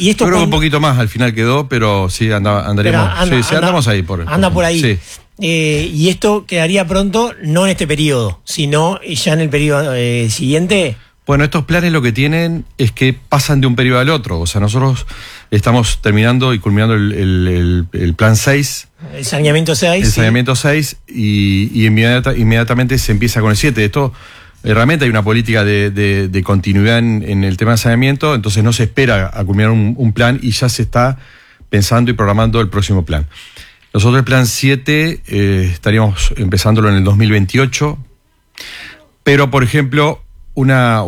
Y esto yo creo que un poquito más al final quedó, pero sí, andaríamos. Andamos ahí. Anda por ahí. Sí. Y esto quedaría pronto, no en este periodo, sino ya en el periodo siguiente. Bueno, estos planes lo que tienen es que pasan de un periodo al otro. O sea, nosotros estamos terminando y culminando el plan 6. El saneamiento 6. El saneamiento 6 y inmediatamente se empieza con el 7. Esto, realmente hay una política de continuidad en el tema de saneamiento, entonces no se espera a culminar un plan y ya se está pensando y programando el próximo plan. Nosotros el plan 7 estaríamos empezándolo en el 2028, pero por ejemplo, una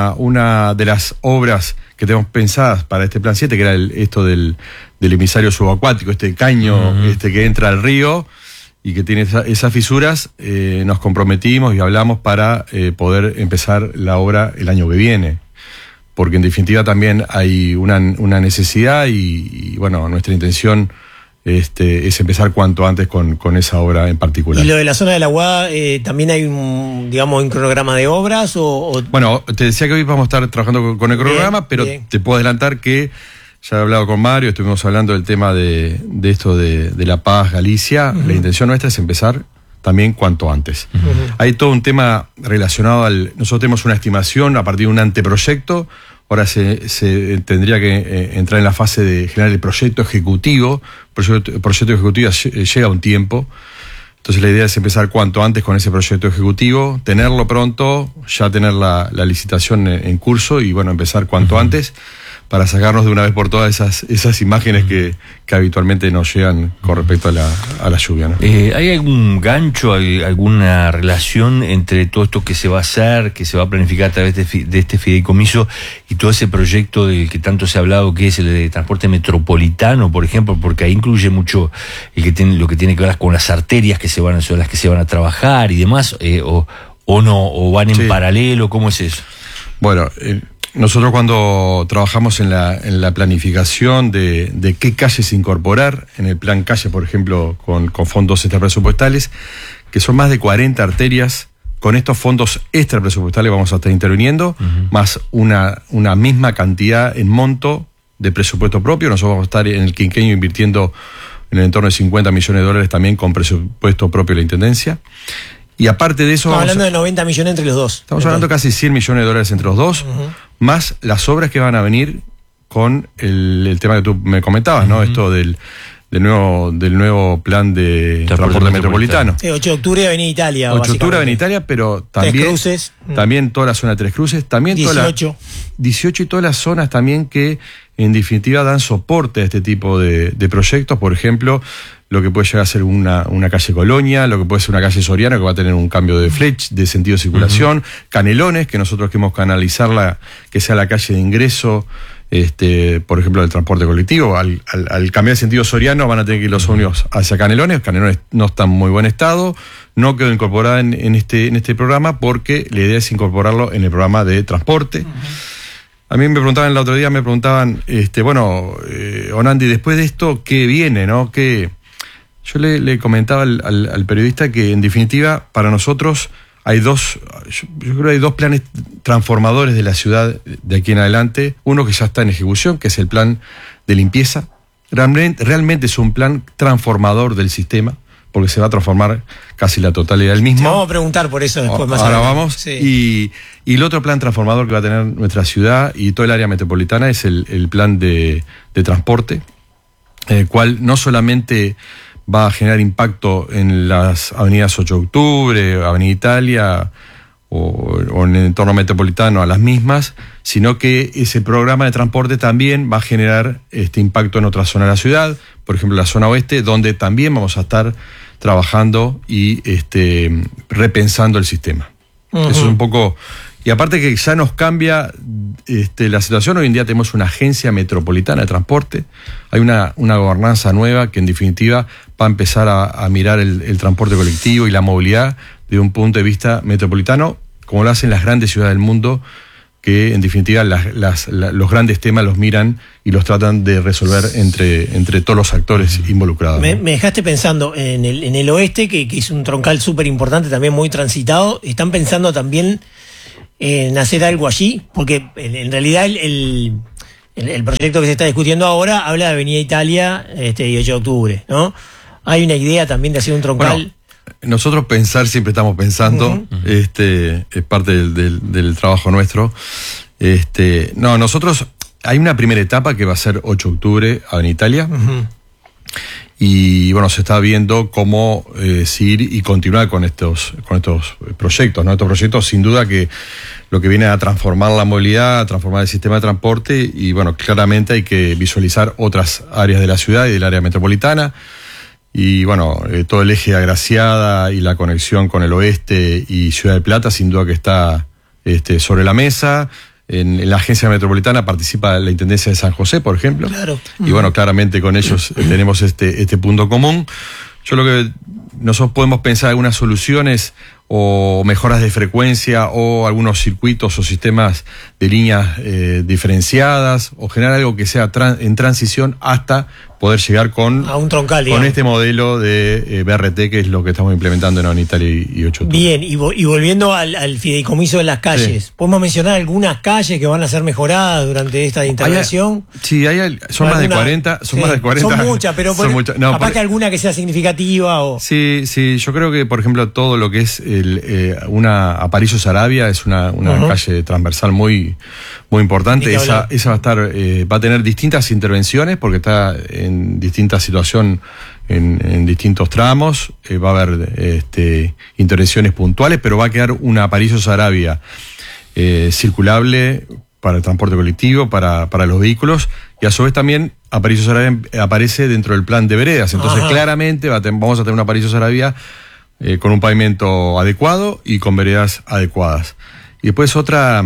de las obras que tenemos pensadas para este plan 7, que era esto del emisario subacuático, este caño que entra al río y que tiene esas fisuras, nos comprometimos y hablamos para poder empezar la obra el año que viene. Porque en definitiva también hay una necesidad y bueno, nuestra intención es empezar cuanto antes con esa obra en particular. ¿Y lo de la zona de la Aguada, también hay un cronograma de obras? Bueno, te decía que hoy vamos a estar trabajando con el cronograma, pero te puedo adelantar que ya he hablado con Mario, estuvimos hablando del tema de esto de La Paz, Galicia. La intención nuestra es empezar también cuanto antes. Hay todo un tema relacionado nosotros tenemos una estimación a partir de un anteproyecto. Ahora se tendría que entrar en la fase de generar el proyecto ejecutivo. El proyecto ejecutivo llega un tiempo. Entonces la idea es empezar cuanto antes con ese proyecto ejecutivo, tenerlo pronto, ya tener la licitación en curso y bueno, empezar cuanto antes para sacarnos de una vez por todas esas imágenes que habitualmente nos llegan con respecto a la lluvia, ¿no? ¿Hay algún gancho, alguna relación entre todo esto que se va a hacer, que se va a planificar a través de este fideicomiso y todo ese proyecto del que tanto se ha hablado, que es el de transporte metropolitano, por ejemplo, porque ahí incluye mucho lo que tiene que ver con las arterias sobre las que se van a trabajar y demás, o no, o van en paralelo? ¿Cómo es eso? Bueno, nosotros cuando trabajamos en la planificación de qué calles incorporar en el plan calle, por ejemplo, con fondos extrapresupuestales, que son más de 40 arterias, con estos fondos extrapresupuestales vamos a estar interviniendo, más una misma cantidad en monto de presupuesto propio. Nosotros vamos a estar en el quinquenio invirtiendo en el entorno de $50 millones también con presupuesto propio de la Intendencia. Y aparte de eso... Estamos hablando de 90 millones entre los dos. Estamos hablando de casi $100 millones entre los dos, más las obras que van a venir con el tema que tú me comentabas, ¿no? Esto del nuevo plan de transporte metropolitano. 8 de octubre Avenida Italia. 8 de octubre Avenida Italia, pero también... Tres Cruces. También toda la zona de Tres Cruces. También 18. 18 y todas las zonas también que en definitiva dan soporte a este tipo de proyectos. Por ejemplo, lo que puede llegar a ser una calle Colonia, lo que puede ser una calle Soriano que va a tener un cambio de de sentido de circulación, Canelones, que nosotros queremos canalizarla, que sea la calle de ingreso, por ejemplo, del transporte colectivo. Al cambiar el sentido Soriano van a tener que ir los ómnibus hacia Canelones. Canelones no está en muy buen estado, no quedó incorporada en este programa porque la idea es incorporarlo en el programa de transporte. A mí me preguntaban el otro día, Onandi, después de esto, ¿qué viene, no? Yo le comentaba al periodista que en definitiva para nosotros hay yo creo que hay dos planes transformadores de la ciudad de aquí en adelante. Uno que ya está en ejecución, que es el plan de limpieza. Realmente es un plan transformador del sistema, porque se va a transformar casi la totalidad del mismo. Vamos a preguntar por eso después más adelante. Ahora vamos. Sí. Y el otro plan transformador que va a tener nuestra ciudad y todo el área metropolitana es el plan de transporte, el cual no solamente va a generar impacto en las avenidas 8 de octubre, Avenida Italia o en el entorno metropolitano a las mismas, sino que ese programa de transporte también va a generar impacto en otra zona de la ciudad, por ejemplo la zona oeste, donde también vamos a estar trabajando y repensando el sistema. Eso es un poco... Y aparte que ya nos cambia la situación, hoy en día tenemos una agencia metropolitana de transporte, hay una gobernanza nueva que en definitiva va a empezar a mirar el transporte colectivo y la movilidad de un punto de vista metropolitano, como lo hacen las grandes ciudades del mundo, que en definitiva los grandes temas los miran y los tratan de resolver entre todos los actores involucrados. Me dejaste pensando en el oeste, que es un troncal súper importante, también muy transitado. ¿Están pensando también en hacer algo allí? Porque en realidad el el proyecto que se está discutiendo ahora habla de Avenida Italia y 8 de octubre, ¿no? Hay una idea también de hacer un troncal. Bueno, nosotros siempre estamos pensando, es parte del trabajo nuestro. Nosotros, hay una primera etapa que va a ser 8 de octubre en Italia. Y bueno, se está viendo cómo seguir y continuar con estos proyectos, ¿no? Estos proyectos, sin duda, que lo que viene a transformar la movilidad, a transformar el sistema de transporte, y bueno, claramente hay que visualizar otras áreas de la ciudad y del área metropolitana. Y bueno, todo el eje de Agraciada y la conexión con el oeste y Ciudad del Plata, sin duda que está sobre la mesa. En la agencia metropolitana participa la Intendencia de San José, por ejemplo. Claro. Y bueno, claramente con ellos tenemos este punto común. Yo lo que nosotros podemos pensar algunas soluciones o mejoras de frecuencia o algunos circuitos o sistemas de líneas diferenciadas, o generar algo que sea en transición hasta poder llegar a un troncal, con este modelo de BRT, que es lo que estamos implementando en Italia y 8 de octubre. Bien, y volviendo al fideicomiso de las calles, sí. ¿Podemos mencionar algunas calles que van a ser mejoradas durante esta intervención? Son más de 40. Son más de 40. Son muchas, pero capaz que alguna que sea significativa. Sí, yo creo que, por ejemplo, todo lo que es Aparicio Saravia es una calle transversal muy importante. Esa va a tener distintas intervenciones porque está en distinta situación en distintos tramos. Va a haber intervenciones puntuales, pero va a quedar una Aparicio Saravia circulable para el transporte colectivo, para los vehículos, y a su vez también Aparicio Saravia aparece dentro del plan de veredas. Entonces, claramente vamos a tener una Aparicio Saravia con un pavimento adecuado y con veredas adecuadas. Y después otra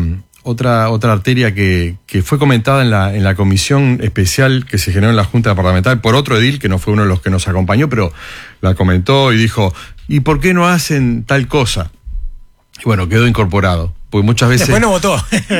arteria que fue comentada en la comisión especial que se generó en la Junta Parlamentaria por otro edil, que no fue uno de los que nos acompañó, pero la comentó y dijo, ¿y por qué no hacen tal cosa? Y bueno, quedó incorporado. Porque muchas veces... Después no votó.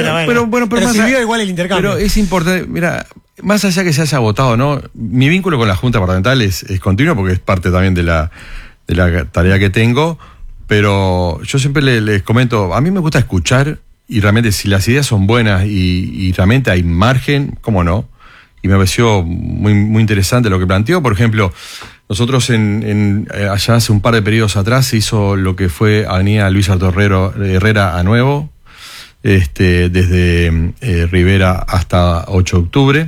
pero sirvió igual el intercambio. Pero es importante, mira, más allá que se haya votado, ¿no? Mi vínculo con la Junta Parlamentaria es continuo porque es parte también de la tarea que tengo, pero yo siempre les comento, a mí me gusta escuchar, y realmente si las ideas son buenas y realmente hay margen, ¿cómo no? Y me pareció muy, muy interesante lo que planteó. Por ejemplo, nosotros allá hace un par de periodos atrás se hizo lo que fue Avenida Luis Arturo Herrera a Nuevo, desde Rivera hasta 8 de octubre.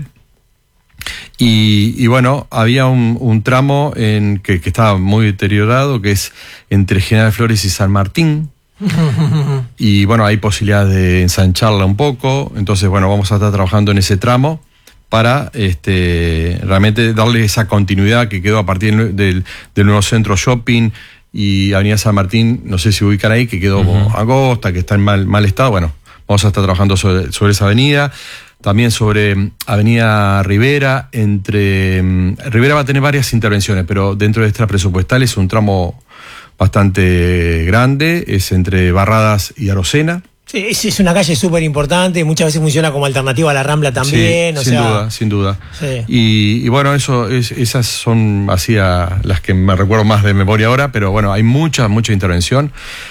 Y bueno, había un tramo que estaba muy deteriorado, que es entre General Flores y San Martín. Y bueno, hay posibilidad de ensancharla un poco. Entonces, bueno, vamos a estar trabajando en ese tramo para realmente darle esa continuidad que quedó a partir del nuevo centro shopping y Avenida San Martín, no sé si ubican ahí, que quedó angosta, que está en mal estado. Bueno, vamos a estar trabajando sobre esa avenida. También sobre Avenida Rivera. Rivera va a tener varias intervenciones, pero dentro de esta presupuestal es un tramo bastante grande, es entre Barradas y Arocena. Sí, es una calle súper importante, muchas veces funciona como alternativa a la Rambla también. Sí, sin duda. Sí. Y bueno, esas son así las que me recuerdo más de memoria ahora, pero bueno, hay mucha intervención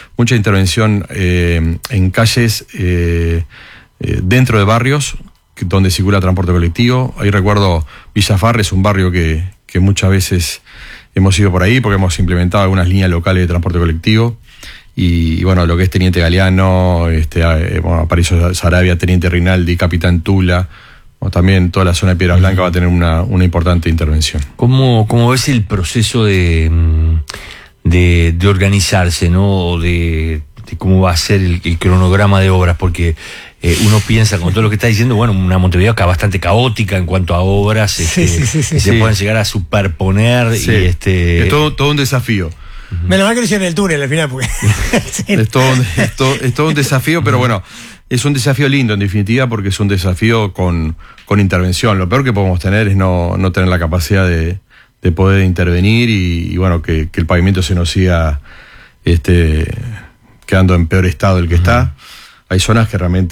en calles dentro de barrios donde circula transporte colectivo. Ahí recuerdo Villafar, es un barrio que muchas veces hemos ido por ahí porque hemos implementado algunas líneas locales de transporte colectivo. Y bueno, lo que es Teniente Galeano, Aparicio Saravia, Teniente Rinaldi, Capitán Tula, también toda la zona de Piedras Blancas va a tener una importante intervención. ¿Cómo ves el proceso de organizarse, ¿no? O de cómo va a ser el cronograma de obras? Porque uno piensa, con todo lo que está diciendo, bueno, una Montevideo bastante caótica en cuanto a obras, que se pueden llegar a superponer. Sí. Y es todo un desafío. Menos mal que lo hicieron en el túnel al final, porque... es todo un desafío, pero bueno, es un desafío lindo en definitiva, porque es un desafío con intervención. Lo peor que podemos tener es no tener la capacidad de poder intervenir y bueno, que el pavimento se nos siga quedando en peor estado del que está. Hay zonas que realmente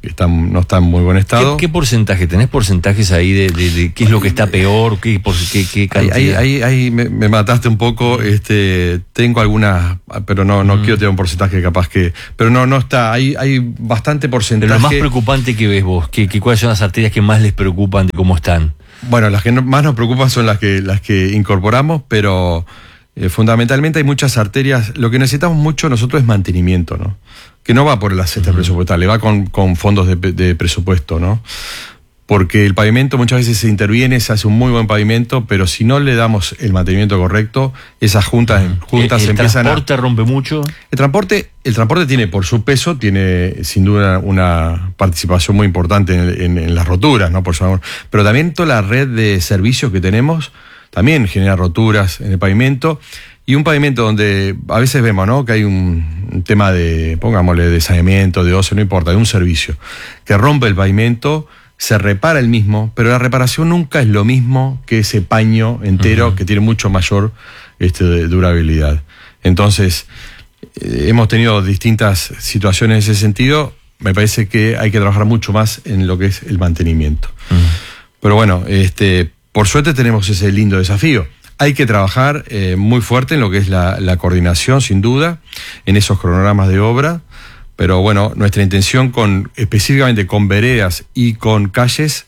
no está en muy buen estado. ¿Qué porcentaje? ¿Tenés porcentajes ahí de qué es lo que está peor? ¿Qué cantidad? Ahí me mataste un poco. Tengo algunas, pero no quiero tener un porcentaje capaz que... Pero no está, hay bastante porcentaje. Pero lo más preocupante que ves vos, ¿cuáles son las arterias que más les preocupan de cómo están? Bueno, las que más nos preocupan son las que incorporamos, pero fundamentalmente hay muchas arterias. Lo que necesitamos mucho nosotros es mantenimiento, ¿no? Que no va por la cesta presupuestal, le va con fondos de presupuesto, ¿no? Porque el pavimento muchas veces se interviene, se hace un muy buen pavimento, pero si no le damos el mantenimiento correcto, esas juntas se empiezan a... ¿El transporte rompe mucho? El transporte tiene, por su peso, tiene sin duda una participación muy importante en las roturas, ¿no? Por favor. Pero también toda la red de servicios que tenemos también genera roturas en el pavimento. Y un pavimento donde a veces vemos, ¿no?, que hay un tema de, pongámosle, de saneamiento, de ocio, no importa, de un servicio que rompe el pavimento, se repara el mismo, pero la reparación nunca es lo mismo que ese paño entero que tiene mucho mayor durabilidad. Entonces, hemos tenido distintas situaciones en ese sentido. Me parece que hay que trabajar mucho más en lo que es el mantenimiento. Pero bueno, por suerte tenemos ese lindo desafío. Hay que trabajar muy fuerte en lo que es la coordinación, sin duda, en esos cronogramas de obra. Pero bueno, nuestra intención específicamente con veredas y con calles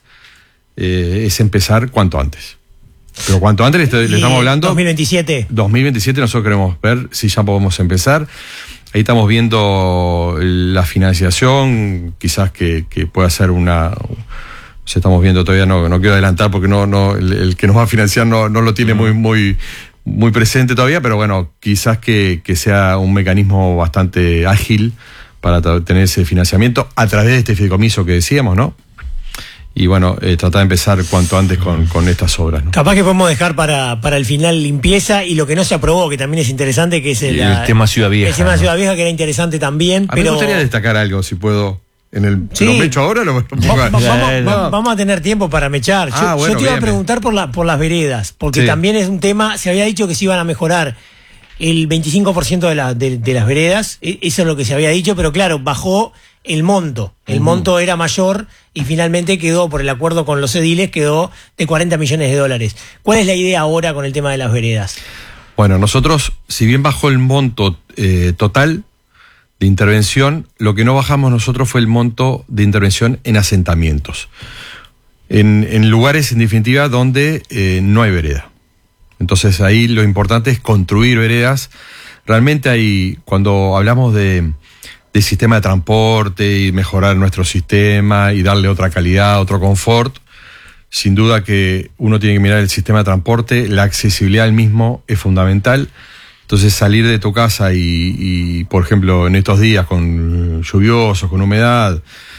es empezar cuanto antes. Pero cuanto antes le estamos hablando... 2027. 2027 nosotros queremos ver si ya podemos empezar. Ahí estamos viendo la financiación, quizás que pueda ser estamos viendo todavía, no quiero adelantar porque el que nos va a financiar no lo tiene muy presente todavía, pero bueno, quizás que sea un mecanismo bastante ágil para tener ese financiamiento a través de este fideicomiso que decíamos, ¿no? Y bueno, tratar de empezar cuanto antes con estas obras, ¿no? Capaz que podemos dejar para el final limpieza y lo que no se aprobó, que también es interesante, que es el tema Ciudad Vieja. El tema Ciudad Vieja, que era interesante también. A mí me gustaría destacar algo, si puedo... Sí. ¿Lo mecho ahora? Vamos a tener tiempo para mechar. Yo te iba a preguntar por las veredas, porque también es un tema. Se había dicho que se iban a mejorar el 25% de las veredas, eso es lo que se había dicho, pero claro, bajó el monto. El monto era mayor y finalmente quedó, por el acuerdo con los ediles, quedó de $40 millones. ¿Cuál es la idea ahora con el tema de las veredas? Bueno, nosotros, si bien bajó el monto total de intervención, lo que no bajamos nosotros fue el monto de intervención en asentamientos, en lugares en definitiva donde no hay vereda. Entonces ahí lo importante es construir veredas. Realmente cuando hablamos de sistema de transporte y mejorar nuestro sistema y darle otra calidad, otro confort, sin duda que uno tiene que mirar el sistema de transporte, la accesibilidad al mismo es fundamental. Entonces salir de tu casa y por ejemplo, en estos días con lluviosos, con humedad,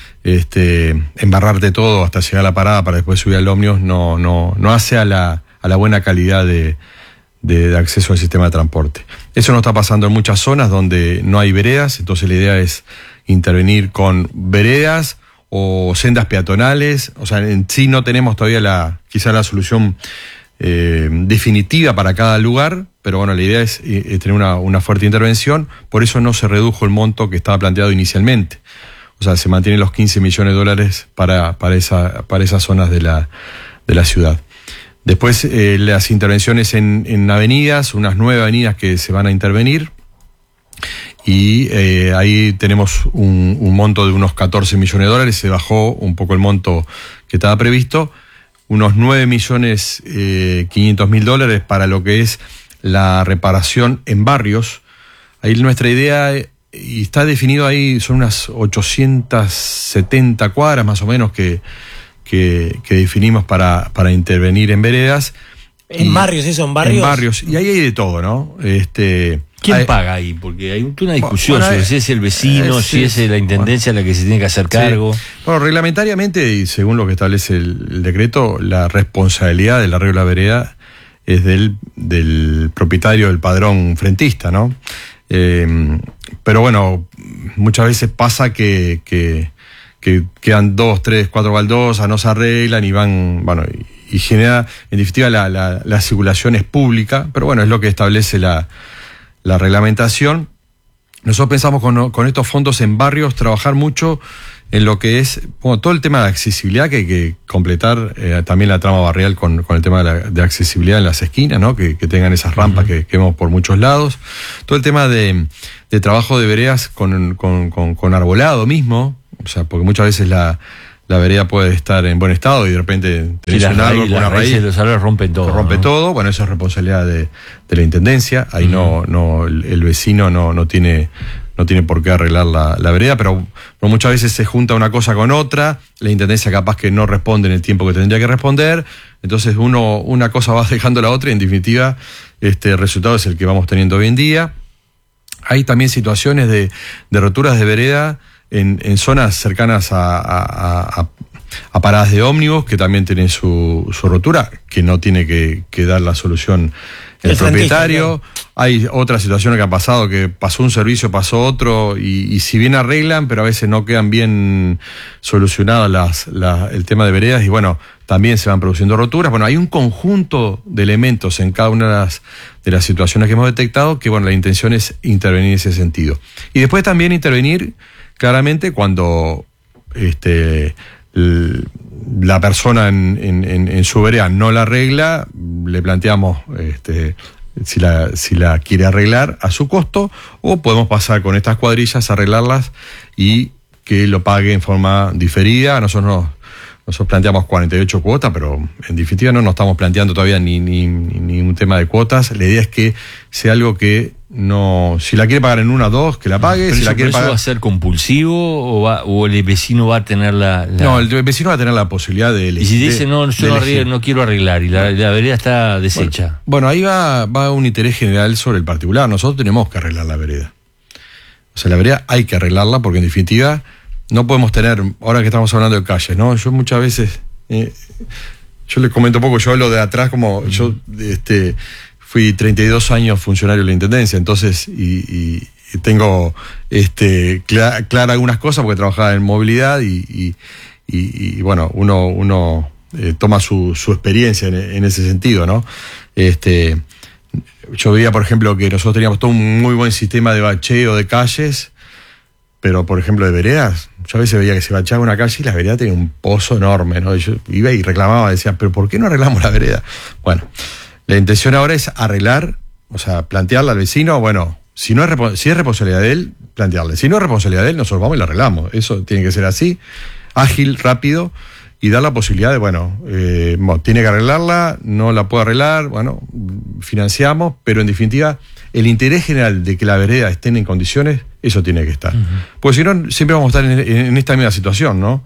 embarrarte todo hasta llegar a la parada para después subir al ómnibus, no hace a la buena calidad de acceso al sistema de transporte. Eso no está pasando en muchas zonas donde no hay veredas, entonces la idea es intervenir con veredas o sendas peatonales. O sea, en sí no tenemos todavía quizá la solución definitiva para cada lugar, pero bueno, la idea es tener una fuerte intervención. Por eso no se redujo el monto que estaba planteado inicialmente. O sea, se mantienen los $15 millones para esas zonas de la ciudad. Después las intervenciones en avenidas, unas 9 avenidas que se van a intervenir, y ahí tenemos un monto de unos $14 millones, se bajó un poco el monto que estaba previsto, unos $9.500.000 para lo que es la reparación en barrios. Ahí nuestra idea, y está definido ahí, son unas 870 cuadras más o menos que definimos para intervenir en veredas. ¿En barrios eso? ¿En barrios? En barrios. Y ahí hay de todo, ¿no? ¿Quién paga ahí? Porque hay una discusión sobre si es el vecino, si es la intendencia la que se tiene que hacer cargo. Sí. Bueno, reglamentariamente, y según lo que establece el decreto, la responsabilidad del arreglo de la vereda es del propietario del padrón frentista, ¿no? Pero bueno, muchas veces pasa que quedan 2, 3, 4 baldosas, no se arreglan y y genera, en definitiva, la circulación es pública, pero bueno, es lo que establece la reglamentación. Nosotros pensamos con estos fondos en barrios trabajar mucho en lo que es todo el tema de accesibilidad, que hay que completar también la trama barrial con el tema de accesibilidad en las esquinas, ¿no? Que tengan esas rampas que vemos por muchos lados. Todo el tema de trabajo de veredas con arbolado mismo, o sea, porque muchas veces la vereda puede estar en buen estado y de repente tenés un árbol con una raíz. Los árboles rompen todo. Rompe todo. Bueno, eso es responsabilidad de la intendencia. Ahí el vecino no tiene por qué arreglar la vereda, pero muchas veces se junta una cosa con otra, la intendencia capaz que no responde en el tiempo que tendría que responder, entonces una cosa va dejando la otra y en definitiva el resultado es el que vamos teniendo hoy en día. Hay también situaciones de roturas de vereda en zonas cercanas a paradas de ómnibus que también tienen su rotura, que no tiene que dar la solución el propietario. Hay otras situaciones que han pasado, que pasó un servicio, pasó otro, y si bien arreglan, pero a veces no quedan bien solucionadas el tema de veredas, y bueno, también se van produciendo roturas. Bueno, hay un conjunto de elementos en cada una de las situaciones que hemos detectado, que bueno, la intención es intervenir en ese sentido. Y después también intervenir claramente cuando la persona en su vereda no la arregla, le planteamos si la quiere arreglar a su costo, o podemos pasar con estas cuadrillas a arreglarlas y que lo pague en forma diferida. Nosotros planteamos 48 cuotas, pero en definitiva no nos estamos planteando todavía ni un tema de cuotas. La idea es que sea algo que no, si la quiere pagar en una o dos, que la pague. ¿Pero si la quiere pagar, va a ser compulsivo o el vecino va a tener la... No, el vecino va a tener la posibilidad de elegir. Y si dice, yo no quiero arreglar y la vereda está deshecha. Bueno, ahí va un interés general sobre el particular. Nosotros tenemos que arreglar la vereda. O sea, la vereda hay que arreglarla porque en definitiva no podemos tener, ahora que estamos hablando de calles, ¿no? Yo muchas veces, yo les comento un poco, yo hablo de atrás como yo fui 32 años funcionario de la Intendencia, entonces, y tengo clara algunas cosas porque trabajaba en movilidad y bueno, uno toma su experiencia en ese sentido, ¿no? Yo veía, por ejemplo, que nosotros teníamos todo un muy buen sistema de bacheo de calles, pero, por ejemplo, de veredas, yo a veces veía que se bachaba una calle y la vereda tenía un pozo enorme, ¿no? Y yo iba y reclamaba, decía, ¿pero por qué no arreglamos la vereda? Bueno, la intención ahora es arreglar, o sea, plantearle al vecino, bueno, si es responsabilidad de él, plantearle. Si no es responsabilidad de él, nosotros vamos y la arreglamos. Eso tiene que ser así, ágil, rápido, y dar la posibilidad de, bueno, tiene que arreglarla, no la puede arreglar, bueno, financiamos, pero en definitiva, el interés general de que la vereda estén en condiciones, eso tiene que estar. Porque si no, siempre vamos a estar en esta misma situación, ¿no?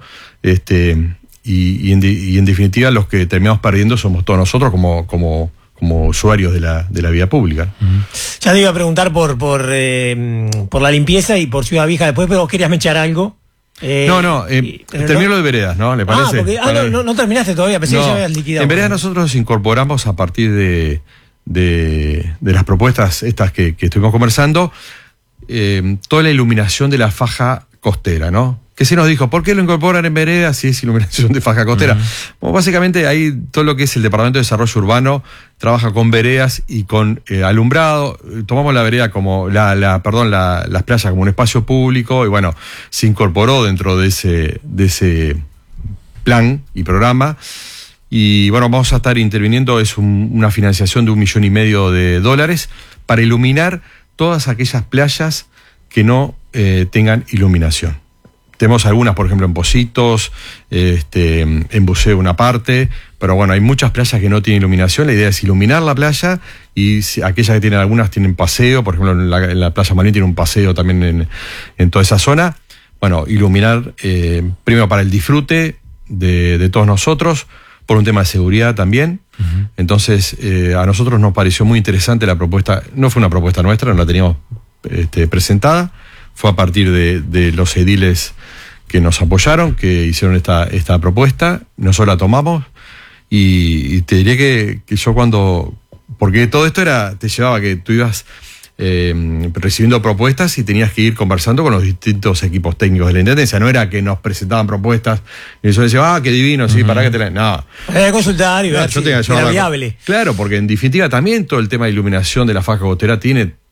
Y en definitiva, los que terminamos perdiendo somos todos nosotros como usuarios de la vía pública. Ya te iba a preguntar por la limpieza y por Ciudad Vieja después, pero vos querías mechar algo. Termino lo de veredas, ¿no? ¿Le parece? No terminaste todavía, pensé que ya habías liquidado. En veredas nosotros incorporamos a partir de las propuestas estas que estuvimos conversando, toda la iluminación de la faja costera, ¿no? Que se nos dijo, ¿por qué lo incorporan en veredas si es iluminación de faja costera? Bueno, básicamente ahí todo lo que es el Departamento de Desarrollo Urbano trabaja con veredas y con alumbrado. Tomamos la vereda como las playas como un espacio público y bueno, se incorporó dentro de ese plan y programa. Y bueno, vamos a estar interviniendo, es una financiación de $1,5 millones para iluminar todas aquellas playas que no tengan iluminación. Tenemos algunas, por ejemplo, en Pocitos, en Buceo una parte, pero bueno, hay muchas playas que no tienen iluminación. La idea es iluminar la playa y aquellas que tienen algunas tienen paseo, por ejemplo, en la Playa Malvin tiene un paseo también en toda esa zona. Bueno, iluminar primero para el disfrute de todos nosotros, por un tema de seguridad también. Entonces, a nosotros nos pareció muy interesante la propuesta. No fue una propuesta nuestra, no la teníamos presentada. Fue a partir de los ediles que nos apoyaron, que hicieron esta propuesta. Nosotros la tomamos y te diré que yo porque todo esto te llevaba que tú ibas recibiendo propuestas y tenías que ir conversando con los distintos equipos técnicos de la Intendencia. No era que nos presentaban propuestas y eso decía, qué divino, sí, para que te la... No. Era de consultar y ver si era viable. Claro, porque en definitiva también todo el tema de iluminación de la faja costera tiene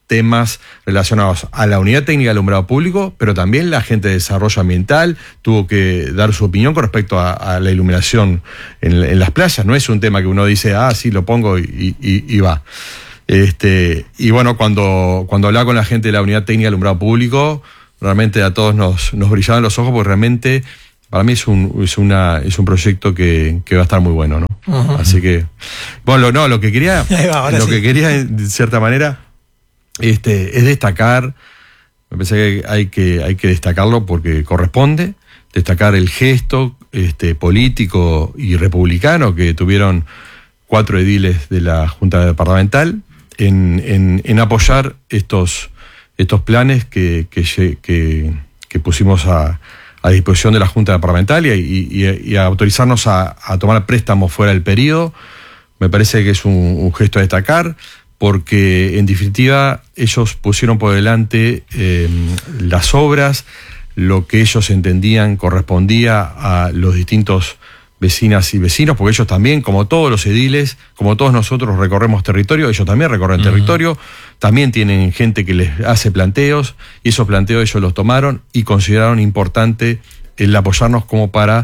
temas relacionados a la unidad técnica de alumbrado público, pero también la gente de desarrollo ambiental tuvo que dar su opinión con respecto a la iluminación en las playas. No es un tema que uno dice, sí, lo pongo y va. Y bueno, cuando hablaba con la gente de la unidad técnica de alumbrado público, realmente a todos nos brillaban los ojos, porque realmente para mí es un proyecto que va a estar muy bueno, ¿no? Uh-huh. Así que, bueno, lo que quería, que quería en cierta manera, es destacar. Me parece que hay que destacarlo porque corresponde destacar el gesto político y republicano que tuvieron 4 ediles de la Junta Departamental en apoyar estos planes que pusimos a disposición de la Junta Departamental y a autorizarnos a tomar préstamos fuera del periodo. Me parece que es un gesto a destacar, porque en definitiva ellos pusieron por delante las obras, lo que ellos entendían correspondía a los distintos vecinas y vecinos, porque ellos también, como todos los ediles, como todos nosotros recorremos territorio, ellos también recorren territorio, también tienen gente que les hace planteos, y esos planteos ellos los tomaron y consideraron importante el apoyarnos como para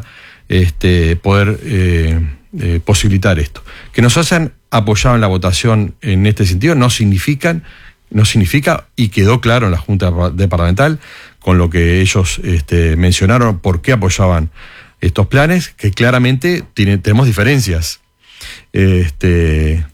poder posibilitar esto. Que nos hayan apoyado en la votación en este sentido no significa, y quedó claro en la Junta Departamental, con lo que ellos mencionaron, por qué apoyaban estos planes, que claramente tenemos diferencias. Yo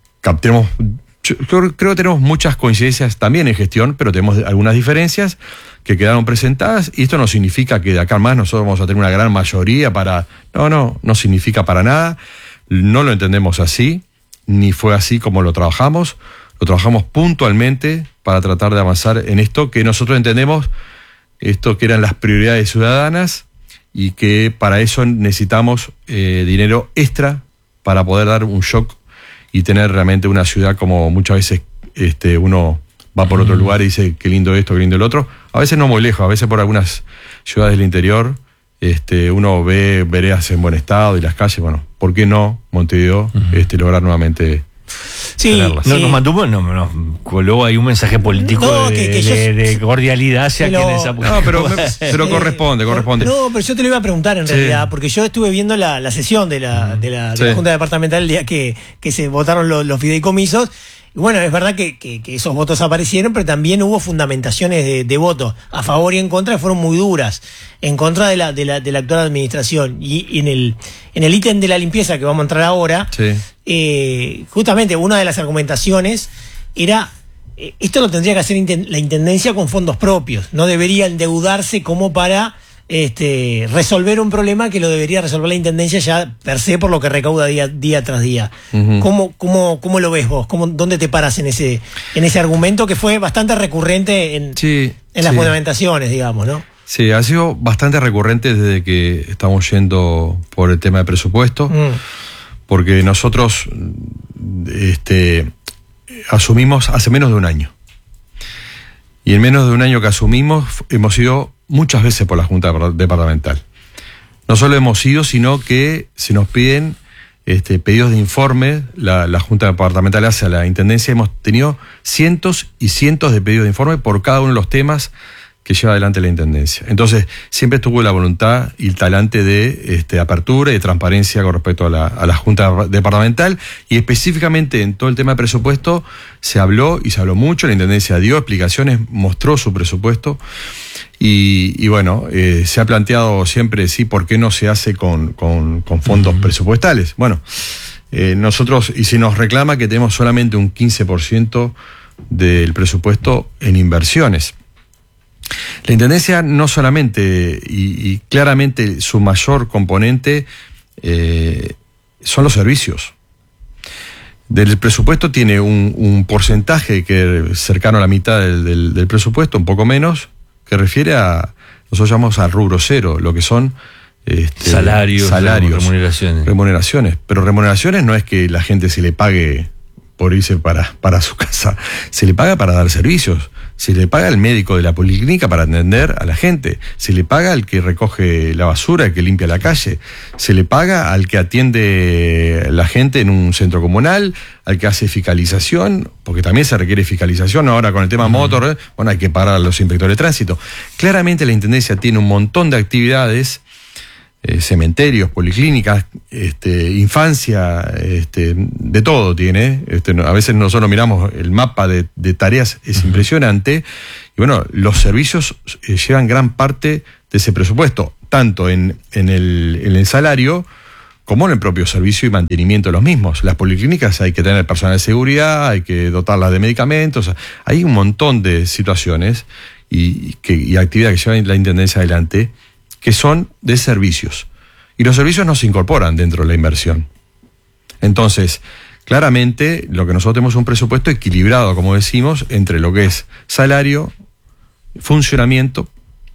creo que tenemos muchas coincidencias también en gestión, pero tenemos algunas diferencias que quedaron presentadas, y esto no significa que de acá más nosotros vamos a tener una gran mayoría no significa para nada. No lo entendemos así, ni fue así como lo trabajamos puntualmente para tratar de avanzar en esto que nosotros entendemos, esto que eran las prioridades ciudadanas, y que para eso necesitamos dinero extra para poder dar un shock y tener realmente una ciudad como muchas veces uno va por otro lugar y dice qué lindo esto, qué lindo el otro. A veces no muy lejos, a veces por algunas ciudades del interior uno ve veredas en buen estado y las calles, bueno, ¿por qué no Montevideo lograr nuevamente? Sí, nos mantuvo, nos coló ahí un mensaje político de cordialidad hacia quienes apoyan. Pero corresponde. No, pero yo te lo iba a preguntar en realidad, porque yo estuve viendo la sesión de la Junta Departamental el día que se votaron los fideicomisos. Y bueno, es verdad que esos votos aparecieron, pero también hubo fundamentaciones de votos a favor y en contra, que fueron muy duras, en contra de la actual administración. Y en el ítem de la limpieza que vamos a entrar ahora, justamente una de las argumentaciones era, esto lo tendría que hacer la Intendencia con fondos propios, no debería endeudarse como para resolver un problema que lo debería resolver la Intendencia ya per se por lo que recauda día tras día. Uh-huh. ¿Cómo lo ves vos? ¿Dónde te paras en ese argumento que fue bastante recurrente en las fundamentaciones, digamos, ¿no? Sí, ha sido bastante recurrente desde que estamos yendo por el tema de presupuesto, porque nosotros asumimos hace menos de un año. Y en menos de un año que asumimos, hemos ido muchas veces por la Junta Departamental. No solo hemos ido, sino que se nos piden pedidos de informe. La Junta Departamental hace a la Intendencia. Hemos tenido cientos y cientos de pedidos de informe por cada uno de los temas que lleva adelante la Intendencia. Entonces, siempre estuvo la voluntad y el talante de apertura y de transparencia con respecto a la Junta Departamental, y específicamente en todo el tema de presupuesto se habló mucho. La Intendencia dio explicaciones, mostró su presupuesto, y bueno, se ha planteado siempre, ¿por qué no se hace con fondos presupuestales? Bueno, nosotros, y se nos reclama que tenemos solamente un 15% del presupuesto en inversiones. La Intendencia no solamente, y claramente su mayor componente son los servicios. Del presupuesto tiene un porcentaje que es cercano a la mitad del presupuesto, un poco menos, que refiere a, nosotros llamamos al rubro cero, lo que son salarios, remuneraciones. Pero remuneraciones no es que la gente se le pague por irse para su casa, se le paga para dar servicios. Se le paga al médico de la policlínica para atender a la gente. Se le paga al que recoge la basura, al que limpia la calle. Se le paga al que atiende a la gente en un centro comunal, al que hace fiscalización, porque también se requiere fiscalización. Ahora con el tema motor, bueno, hay que pagar a los inspectores de tránsito. Claramente la Intendencia tiene un montón de actividades, cementerios, policlínicas, infancia, de todo tiene. A veces nosotros miramos el mapa de tareas, es impresionante. Y bueno, los servicios llevan gran parte de ese presupuesto, tanto en el salario como en el propio servicio y mantenimiento de los mismos. Las policlínicas hay que tener personal de seguridad, hay que dotarlas de medicamentos. Hay un montón de situaciones y actividades que lleva la Intendencia adelante, que son de servicios. Y los servicios no se incorporan dentro de la inversión. Entonces, claramente, lo que nosotros tenemos es un presupuesto equilibrado, como decimos, entre lo que es salario, funcionamiento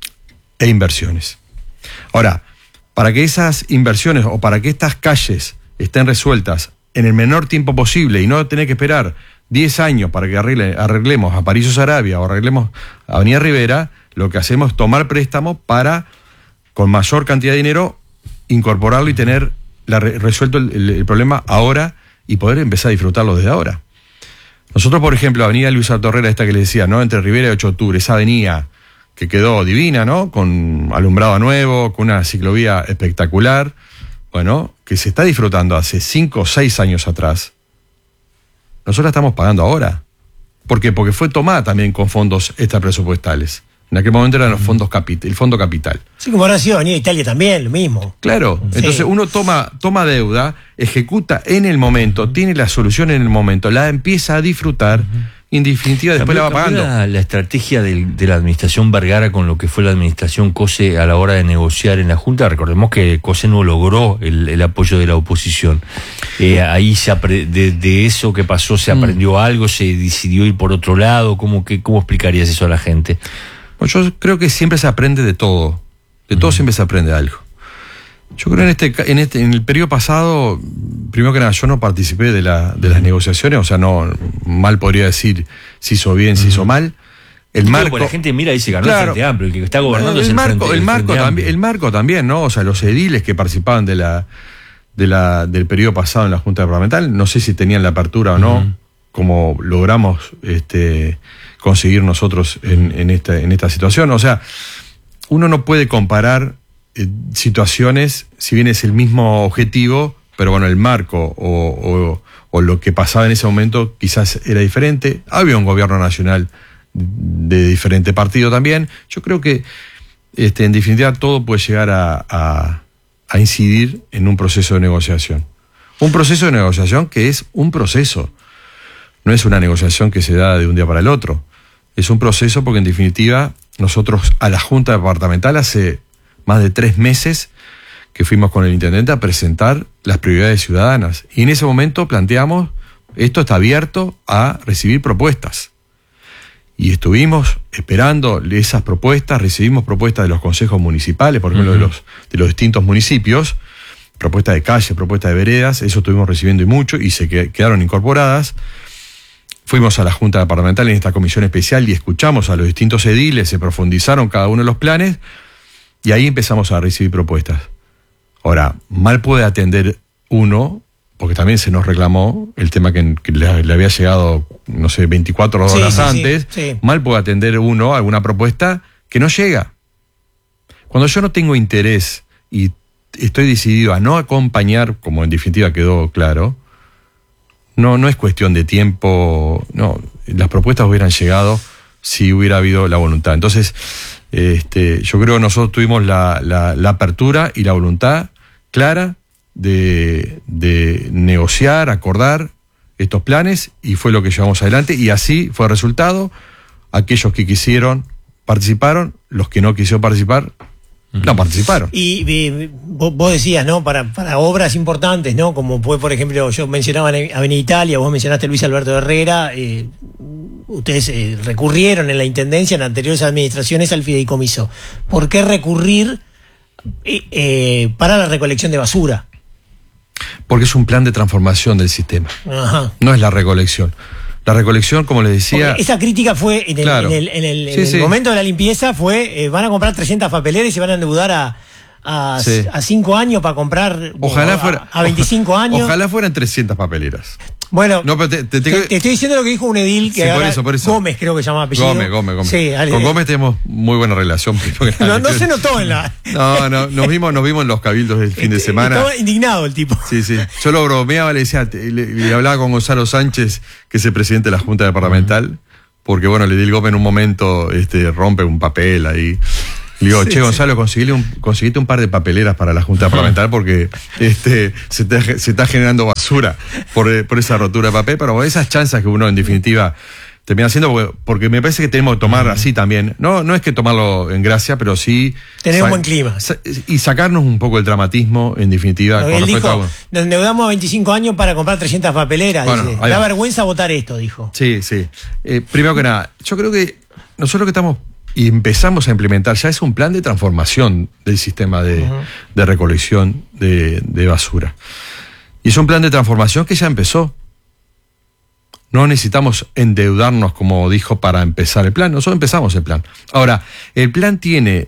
e inversiones. Ahora, para que esas inversiones o para que estas calles estén resueltas en el menor tiempo posible y no tener que esperar 10 años para que arreglemos a París o Sarabia o arreglemos a Avenida Rivera, lo que hacemos es tomar préstamo para, con mayor cantidad de dinero, incorporarlo y tener resuelto el problema ahora y poder empezar a disfrutarlo desde ahora. Nosotros, por ejemplo, Avenida Luis Alberto Herrera, esta que les decía, ¿no? Entre Rivera y 8 de Octubre, esa avenida que quedó divina, ¿no? Con alumbrado nuevo, con una ciclovía espectacular, bueno, que se está disfrutando hace 5 o 6 años atrás. Nosotros la estamos pagando ahora. ¿Por qué? Porque fue tomada también con fondos extrapresupuestales. En aquel momento eran los fondos el fondo capital. Sí, como ahora ha sido Avenida Italia también, lo mismo. Claro, sí. Entonces uno toma deuda, ejecuta en el momento, tiene la solución en el momento, la empieza a disfrutar, y en definitiva después la va pagando. La estrategia de la administración Vergara con lo que fue la administración COSE a la hora de negociar en la Junta. Recordemos que COSE no logró el apoyo de la oposición. Ahí de eso que pasó se aprendió algo, se decidió ir por otro lado. ¿Cómo explicarías eso a la gente? Yo creo que siempre se aprende de todo. De todo siempre se aprende algo. Yo creo en el periodo pasado, primero que nada, yo no participé de las negociaciones, o sea, no mal podría decir si hizo bien, si hizo mal. El marco, la gente mira y dice ganó, claro, el Frente Amplio, el que está gobernando es el marco también, ¿no? O sea, los ediles que participaban del periodo pasado en la Junta Departamental, no sé si tenían la apertura o no, como logramos conseguir nosotros en esta situación. O sea, uno no puede comparar situaciones, si bien es el mismo objetivo, pero bueno, el marco o lo que pasaba en ese momento quizás era diferente. Había un gobierno nacional de diferente partido también. Yo creo que en definitiva todo puede llegar a incidir en un proceso de negociación. Un proceso de negociación que es un proceso. No es una negociación que se da de un día para el otro. Es un proceso porque en definitiva nosotros a la Junta Departamental hace más de 3 meses que fuimos con el intendente a presentar las prioridades ciudadanas. Y en ese momento planteamos, esto está abierto a recibir propuestas. Y estuvimos esperando esas propuestas, recibimos propuestas de los consejos municipales, por ejemplo, de los distintos municipios, propuestas de calle, propuestas de veredas, eso estuvimos recibiendo y mucho, y se quedaron incorporadas. Fuimos a la Junta Departamental en esta comisión especial y escuchamos a los distintos ediles, se profundizaron cada uno de los planes, y ahí empezamos a recibir propuestas. Ahora, mal puede atender uno, porque también se nos reclamó el tema que le había llegado, no sé, 24 horas antes. Sí. Mal puede atender uno alguna propuesta que no llega. Cuando yo no tengo interés y estoy decidido a no acompañar, como en definitiva quedó claro, no es cuestión de tiempo, no, las propuestas hubieran llegado si hubiera habido la voluntad. Entonces, yo creo que nosotros tuvimos la apertura y la voluntad clara de negociar, acordar estos planes, y fue lo que llevamos adelante, y así fue el resultado. Aquellos que quisieron participaron, los que no quisieron participar no participaron. Y vos decías, ¿no? Para obras importantes, ¿no? Como fue, por ejemplo, yo mencionaba Avenida Italia, vos mencionaste Luis Alberto Herrera, ustedes recurrieron en la Intendencia, en anteriores administraciones, al fideicomiso. ¿Por qué recurrir para la recolección de basura? Porque es un plan de transformación del sistema. Ajá. No es la recolección. La recolección, como les decía... Porque esa crítica fue en el momento de la limpieza, van a comprar 300 papeleras y se van a endeudar a 5 años para comprar, ojalá fuera, a 25 años. Ojalá fueran 300 papeleras. Bueno, no, pero te estoy diciendo lo que dijo un edil que por eso. Gómez, creo que se llama apellido. Gómez. Sí, con Gómez tenemos muy buena relación. No se notó en la... No, nos vimos en los cabildos del fin de semana. Estaba indignado el tipo. Sí. Yo lo bromeaba, le decía, le hablaba con Gonzalo Sánchez, que es el presidente de la Junta Departamental, porque bueno, el edil Gómez en un momento rompe un papel ahí. Le digo, Gonzalo, conseguite un par de papeleras para la Junta Departamental porque se está generando basura por esa rotura de papel, pero esas chanzas que uno en definitiva termina haciendo, porque me parece que tenemos que tomar así también, no es que tomarlo en gracia, pero sí tener un buen clima y sacarnos un poco el dramatismo en definitiva. No, él dijo, nos endeudamos a 25 años para comprar 300 papeleras, bueno, dice, da vergüenza votar esto, dijo. Sí. Primero que nada, yo creo que nosotros que estamos y empezamos a implementar, ya es un plan de transformación del sistema de recolección de basura. Y es un plan de transformación que ya empezó. No necesitamos endeudarnos, como dijo, para empezar el plan. Nosotros empezamos el plan. Ahora, el plan tiene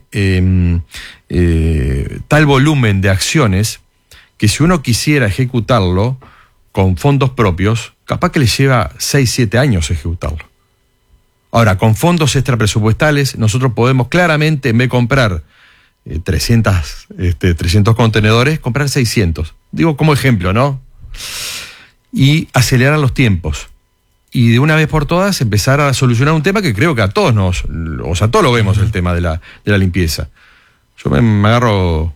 tal volumen de acciones que si uno quisiera ejecutarlo con fondos propios, capaz que le lleva 6-7 años ejecutarlo. Ahora, con fondos extrapresupuestales, nosotros podemos claramente, en vez de comprar 300 contenedores, comprar 600. Digo como ejemplo, ¿no? Y acelerar los tiempos. Y de una vez por todas empezar a solucionar un tema que creo que a todos todos lo vemos, el tema de la limpieza. Yo me agarro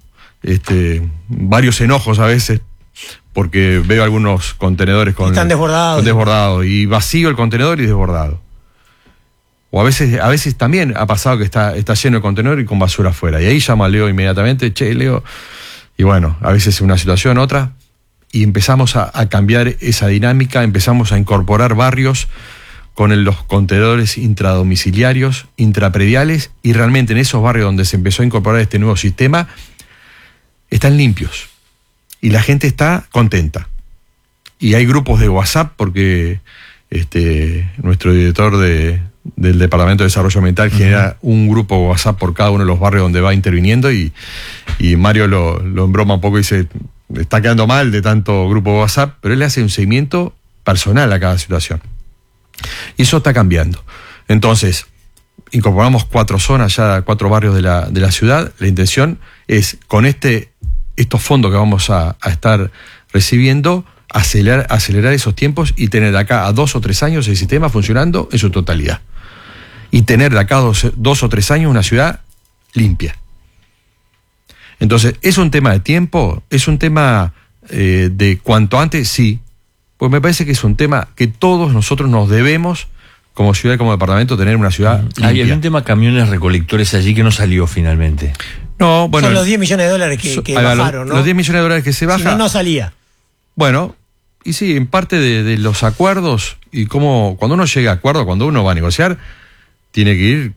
varios enojos a veces porque veo algunos contenedores están desbordados. Y vacío el contenedor y desbordado. O a veces también ha pasado que está lleno de contenedor y con basura afuera. Y ahí llamo a Leo inmediatamente, Leo. Y bueno, a veces una situación, otra. Y empezamos a cambiar esa dinámica, empezamos a incorporar barrios con los contenedores intradomiciliarios, intraprediales. Y realmente en esos barrios donde se empezó a incorporar este nuevo sistema, están limpios. Y la gente está contenta. Y hay grupos de WhatsApp porque nuestro director del Departamento de Desarrollo Ambiental genera un grupo WhatsApp por cada uno de los barrios donde va interviniendo y Mario lo embroma un poco y dice, está quedando mal de tanto grupo WhatsApp, pero él hace un seguimiento personal a cada situación. Y eso está cambiando. Entonces, incorporamos 4 zonas, ya 4 barrios de la ciudad. La intención es, con estos fondos que vamos a estar recibiendo, acelerar esos tiempos y tener de acá a 2 o 3 años el sistema funcionando en su totalidad. Y tener de acá a 2 o 3 años una ciudad limpia. Entonces, ¿es un tema de tiempo? ¿Es un tema de cuanto antes? Sí. Pues me parece que es un tema que todos nosotros nos debemos, como ciudad y como departamento, tener una ciudad limpia. Hay un tema camiones recolectores allí que no salió finalmente. No, bueno. Son los 10 millones de dólares que bajaron, ¿no? Los 10 millones de dólares que se bajan. Si no salía. Bueno, y sí, en parte de los acuerdos, y como cuando uno llega a acuerdo, cuando uno va a negociar, tiene que ir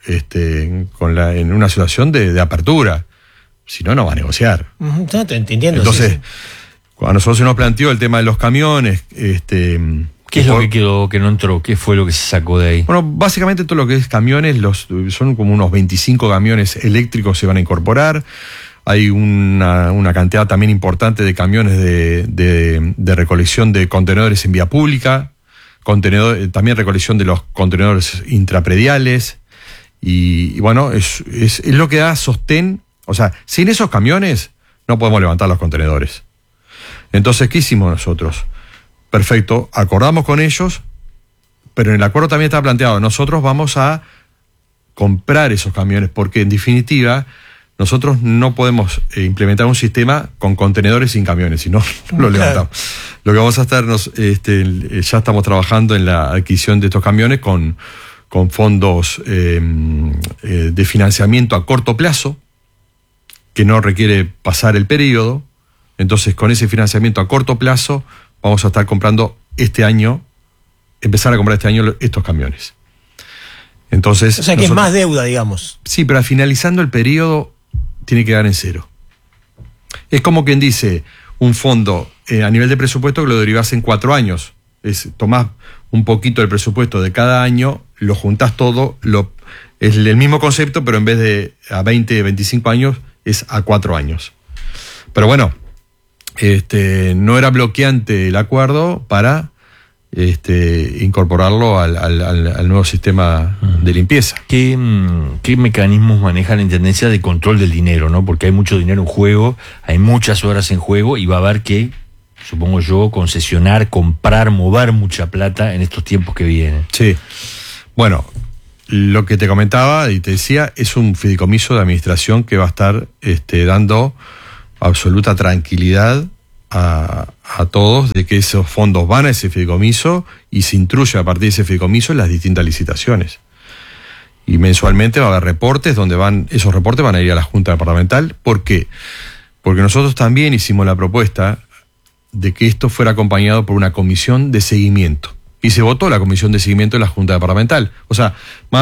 en una situación de apertura. Si no, no va a negociar. No, te entiendo. Entonces, a nosotros se nos planteó el tema de los camiones. ¿Qué es lo que quedó, que no entró? ¿Qué fue lo que se sacó de ahí? Bueno, básicamente todo lo que es camiones, son como unos 25 camiones eléctricos se van a incorporar. Hay una cantidad también importante de camiones de recolección de contenedores en vía pública, también recolección de los contenedores intraprediales, y bueno, es lo que da sostén. O sea, sin esos camiones no podemos levantar los contenedores. Entonces, ¿qué hicimos nosotros? Perfecto, acordamos con ellos, pero en el acuerdo también está planteado, nosotros vamos a comprar esos camiones, porque en definitiva nosotros no podemos implementar un sistema con contenedores sin camiones, si no lo levantamos. Lo que vamos a estar, ya estamos trabajando en la adquisición de estos camiones con fondos de financiamiento a corto plazo, que no requiere pasar el periodo. Entonces, con ese financiamiento a corto plazo, vamos a estar comprando empezar a comprar este año estos camiones. Entonces, o sea que es más deuda, digamos. Sí, pero finalizando el periodo tiene que quedar en cero. Es como quien dice, un fondo a nivel de presupuesto que lo derivás en 4 años. Tomás un poquito del presupuesto de cada año, lo juntás todo, es el mismo concepto, pero en vez de a 20, 25 años, es a 4 años. Pero bueno, no era bloqueante el acuerdo para incorporarlo al nuevo sistema de limpieza. ¿Qué mecanismos maneja la Intendencia de control del dinero, ¿no? Porque hay mucho dinero en juego, hay muchas horas en juego y va a haber que, supongo yo, concesionar, comprar, mover mucha plata en estos tiempos que vienen. Sí. Bueno, lo que te comentaba y te decía, es un fideicomiso de administración que va a estar dando absoluta tranquilidad a todos de que esos fondos van a ese fideicomiso y se intruye a partir de ese fideicomiso en las distintas licitaciones. Y mensualmente va a haber reportes donde esos reportes van a ir a la Junta Departamental. ¿Por qué? Porque nosotros también hicimos la propuesta de que esto fuera acompañado por una comisión de seguimiento. Y se votó la comisión de seguimiento de la Junta Departamental. O sea,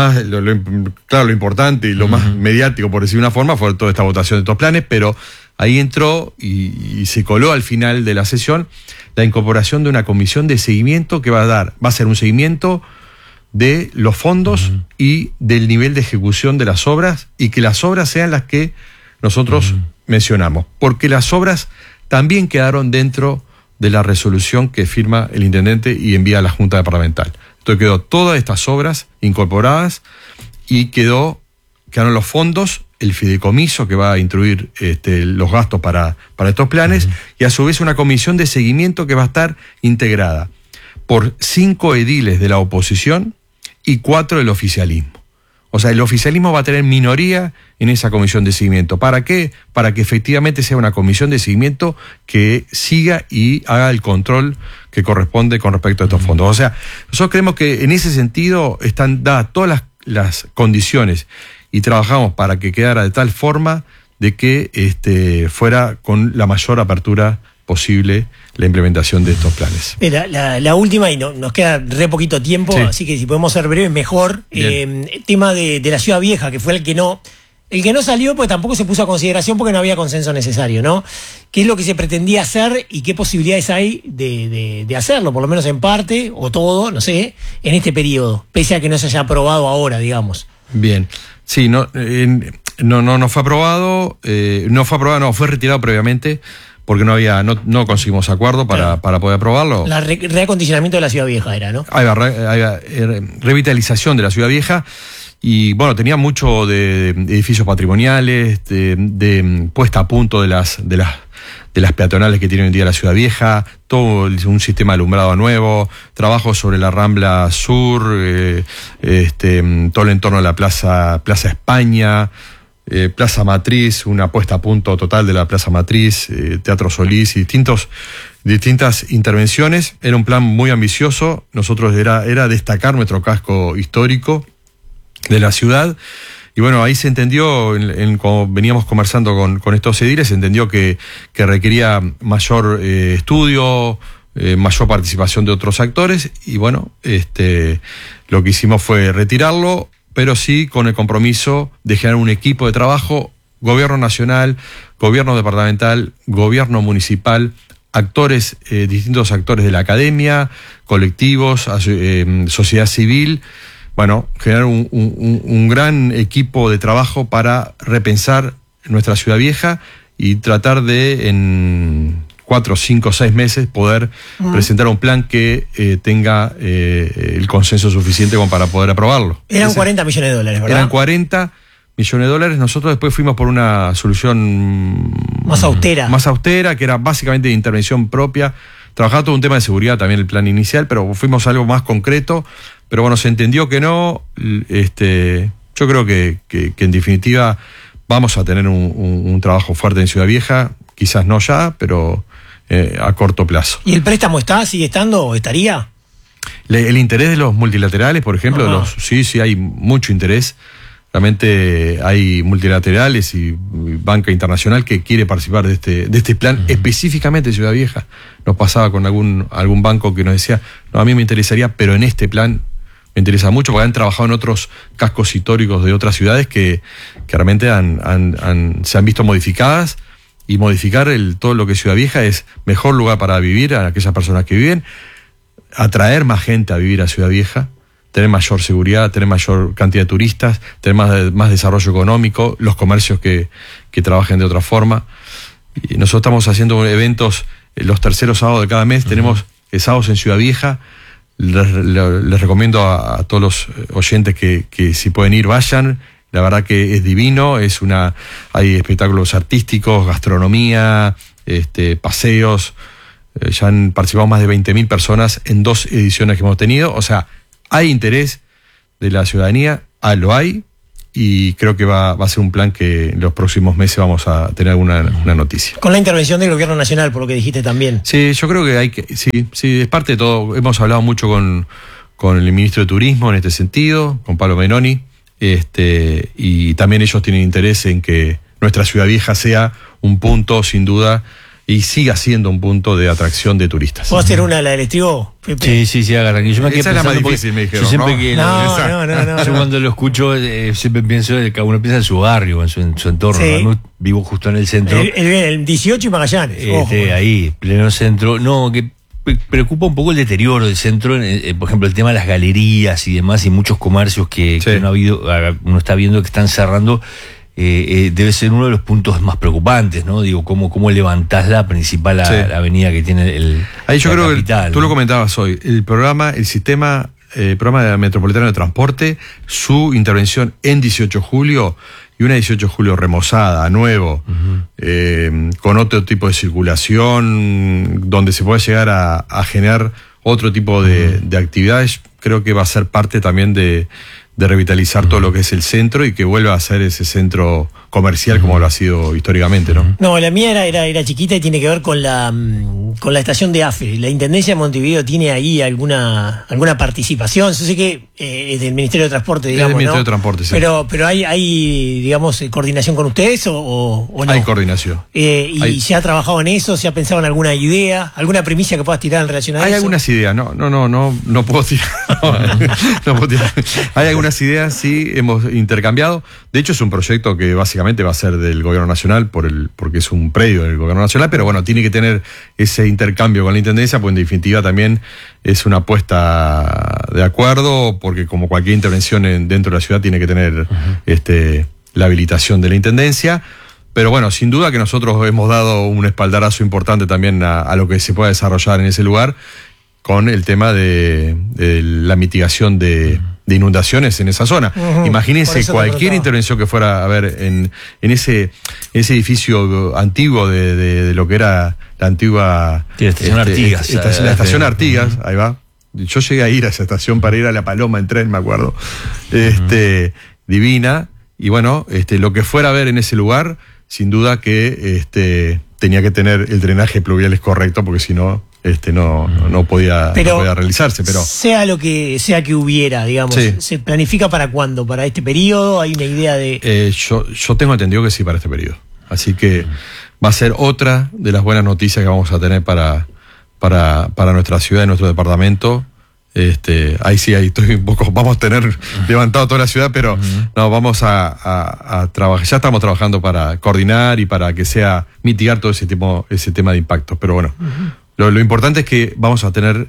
lo importante y lo más mediático, por decir una forma, fue toda esta votación de estos planes, pero ahí entró y se coló al final de la sesión la incorporación de una comisión de seguimiento que va a ser un seguimiento de los fondos y del nivel de ejecución de las obras, y que las obras sean las que nosotros mencionamos, porque las obras también quedaron dentro de la resolución que firma el intendente y envía a la Junta Departamental. Entonces quedó todas estas obras incorporadas y quedaron los fondos, el fideicomiso que va a instruir los gastos para estos planes, y a su vez una comisión de seguimiento que va a estar integrada por 5 ediles de la oposición y 4 del oficialismo. O sea, el oficialismo va a tener minoría en esa comisión de seguimiento. ¿Para qué? Para que efectivamente sea una comisión de seguimiento que siga y haga el control que corresponde con respecto a estos fondos. O sea, nosotros creemos que en ese sentido están dadas todas las condiciones y trabajamos para que quedara de tal forma de que fuera con la mayor apertura posible la implementación de estos planes. Mira, la última, y nos queda re poquito tiempo, sí. Así que si podemos ser breves, mejor. El tema de la Ciudad Vieja, que fue el que no salió, pues tampoco se puso a consideración porque no había consenso necesario, ¿no? ¿Qué es lo que se pretendía hacer y qué posibilidades hay de hacerlo, por lo menos en parte, o todo, no sé, en este periodo, pese a que no se haya aprobado ahora, digamos? Bien, sí, no fue aprobado, fue retirado previamente, porque no conseguimos acuerdo para poder aprobarlo. Reacondicionamiento de la Ciudad Vieja era, ¿no? Revitalización de la Ciudad Vieja, y bueno, tenía mucho de edificios patrimoniales, de puesta a punto de las peatonales que tiene hoy en día la Ciudad Vieja, todo un sistema de alumbrado nuevo, trabajo sobre la Rambla Sur, todo el entorno de la Plaza España, Plaza Matriz, una puesta a punto total de la Plaza Matriz, Teatro Solís y distintas intervenciones. Era un plan muy ambicioso. Nosotros era destacar nuestro casco histórico de la ciudad. Y bueno, ahí se entendió, como veníamos conversando con estos ediles, se entendió que requería mayor estudio, mayor participación de otros actores, y bueno, lo que hicimos fue retirarlo, pero sí con el compromiso de generar un equipo de trabajo, gobierno nacional, gobierno departamental, gobierno municipal, distintos actores de la academia, colectivos, sociedad civil. Bueno, generar un gran equipo de trabajo para repensar nuestra Ciudad Vieja y tratar de, en 4, 5, 6 meses, poder presentar un plan que tenga el consenso suficiente como para poder aprobarlo. Eran $40 millones, ¿verdad? Eran $40 millones. Nosotros después fuimos por una solución más austera, que era básicamente de intervención propia. Trabajaba todo un tema de seguridad también el plan inicial, pero fuimos a algo más concreto. Pero bueno, se entendió que no. Yo creo que en definitiva vamos a tener un trabajo fuerte en Ciudad Vieja, quizás no ya, pero a corto plazo. ¿Y el préstamo sigue estando o estaría? El interés de los multilaterales, por ejemplo, sí, hay mucho interés. Realmente hay multilaterales y banca internacional que quiere participar de este plan, específicamente de Ciudad Vieja. Nos pasaba con algún banco que nos decía, no, a mí me interesaría, pero en este plan me interesa mucho, porque han trabajado en otros cascos históricos de otras ciudades que realmente se han visto modificadas, y modificar todo lo que es Ciudad Vieja es mejor lugar para vivir a aquellas personas que viven. atraer más gente a vivir a Ciudad Vieja, tener mayor seguridad, tener mayor cantidad de turistas, tener más desarrollo económico, los comercios que trabajen de otra forma. Y nosotros estamos haciendo eventos los terceros sábados de cada mes, tenemos sábados en Ciudad Vieja. Les recomiendo a todos los oyentes que si pueden ir, vayan. La verdad que es divino, hay espectáculos artísticos, gastronomía, paseos. Ya han participado más de 20.000 personas en 2 ediciones que hemos tenido. O sea, hay interés de la ciudadanía, lo hay, y creo que va a ser un plan que en los próximos meses vamos a tener una noticia. Con la intervención del gobierno nacional, por lo que dijiste también. Sí, yo creo que sí, es parte de todo. Hemos hablado mucho con el ministro de Turismo en este sentido, con Pablo Menoni, y también ellos tienen interés en que nuestra Ciudad Vieja sea un punto, sin duda, y siga siendo un punto de atracción de turistas. ¿Puedo hacer una, la del estribo? Sí, agarran. Esa es la más difícil, me dijeron. Yo siempre ¿no? Yo cuando lo escucho, siempre pienso que uno piensa en su barrio, en su entorno. Sí. ¿No? Vivo justo en el centro. El 18 y Magallanes. Ahí, pleno centro. No, que preocupa un poco el deterioro del centro, por ejemplo, el tema de las galerías y demás, y muchos comercios que uno está viendo que están cerrando. Debe ser uno de los puntos más preocupantes, ¿no? Digo, ¿cómo levantás la principal avenida que tiene ahí yo creo capital, que tú, ¿no? Lo comentabas hoy, el programa de la Metropolitana de Transporte, su intervención en 18 de julio, y una 18 de julio remozada, nuevo, con otro tipo de circulación, donde se puede llegar a generar otro tipo de actividades, creo que va a ser parte también de revitalizar todo lo que es el centro y que vuelva a ser ese centro comercial como lo ha sido históricamente, ¿no? No, la mía era chiquita y tiene que ver con la estación de AFE. La Intendencia de Montevideo tiene ahí alguna participación. Yo sé que es del Ministerio de Transporte, digamos, es del Ministerio de Transporte, sí. Pero hay digamos, coordinación con ustedes o no. Hay coordinación. ¿Se ha trabajado en eso? ¿Se ha pensado en alguna idea? ¿Alguna primicia que puedas tirar en relación a eso? Hay algunas ideas, no puedo tirar. No puedo tirar. Hay algunas ideas, sí, hemos intercambiado. De hecho, es un proyecto que básicamente va a ser del gobierno nacional porque es un predio del gobierno nacional, pero bueno, tiene que tener ese intercambio con la Intendencia, pues en definitiva también es una apuesta de acuerdo, porque como cualquier intervención dentro de la ciudad tiene que tener la habilitación de la Intendencia. Pero bueno, sin duda que nosotros hemos dado un espaldarazo importante también a lo que se pueda desarrollar en ese lugar, con el tema de la mitigación de inundaciones en esa zona. Imagínense cualquier intervención que fuera a haber en ese edificio antiguo de lo que era la antigua estación Artigas. La estación Artigas, ahí va. Yo llegué a ir a esa estación para ir a La Paloma en tren, me acuerdo. Divina. Y bueno, lo que fuera a ver en ese lugar, sin duda que tenía que tener el drenaje pluvial correcto, porque si no no podía realizarse. Pero sea lo que sea que hubiera, digamos, sí. ¿Se planifica para cuándo? ¿Para este periodo? ¿Hay una idea de...? Yo tengo entendido que sí, para este periodo. Así que va a ser otra de las buenas noticias que vamos a tener para nuestra ciudad y nuestro departamento. Ahí estoy un poco, vamos a tener levantado toda la ciudad, pero no, vamos a trabajar, ya estamos trabajando para coordinar y para que sea mitigar todo ese tema de impactos. Pero bueno, lo importante es que vamos a tener